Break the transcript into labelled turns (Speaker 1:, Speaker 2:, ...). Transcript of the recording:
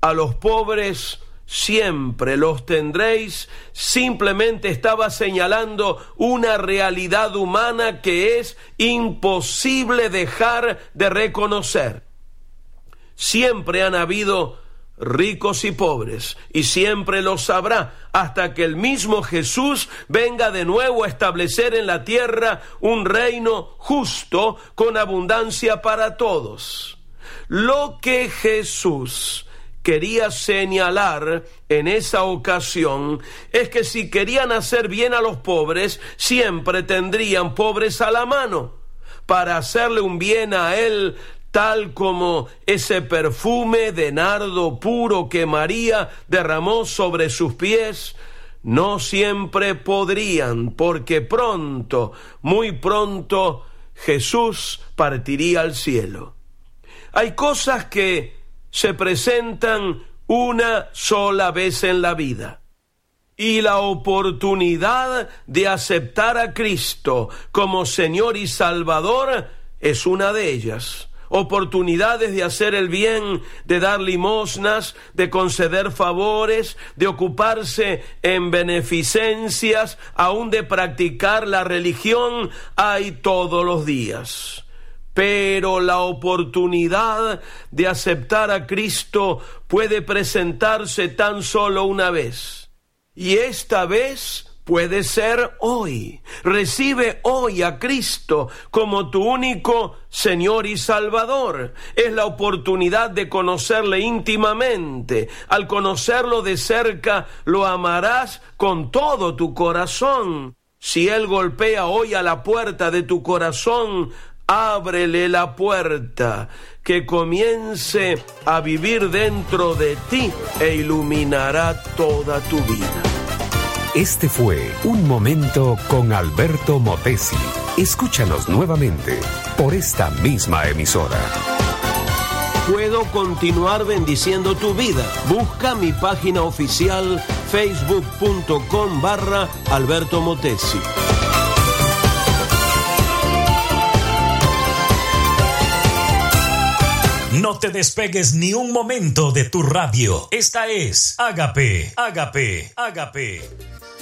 Speaker 1: a los pobres siempre los tendréis, simplemente estaba señalando una realidad humana que es imposible dejar de reconocer. Siempre han habido ricos y pobres, y siempre los habrá, hasta que el mismo Jesús venga de nuevo a establecer en la tierra un reino justo con abundancia para todos. Lo que Jesús quería señalar en esa ocasión es que si querían hacer bien a los pobres, siempre tendrían pobres a la mano para hacerle un bien a él, tal como ese perfume de nardo puro que María derramó sobre sus pies. No siempre podrían, porque pronto, muy pronto, Jesús partiría al cielo. Hay cosas que se presentan una sola vez en la vida, y la oportunidad de aceptar a Cristo como Señor y Salvador es una de ellas. Oportunidades de hacer el bien, de dar limosnas, de conceder favores, de ocuparse en beneficencias, aún de practicar la religión, hay todos los días. Pero la oportunidad de aceptar a Cristo puede presentarse tan solo una vez. Y esta vez puede ser hoy. Recibe hoy a Cristo como tu único Señor y Salvador. Es la oportunidad de conocerle íntimamente. Al conocerlo de cerca, lo amarás con todo tu corazón. Si Él golpea hoy a la puerta de tu corazón, ábrele la puerta, que comience a vivir dentro de ti e iluminará toda tu vida.
Speaker 2: Este fue Un Momento con Alberto Motesi. Escúchanos nuevamente por esta misma emisora.
Speaker 1: Puedo continuar bendiciendo tu vida. Busca mi página oficial facebook.com/Alberto Motesi.
Speaker 3: No te despegues ni un momento de tu radio. Esta es Ágape, Ágape, Ágape.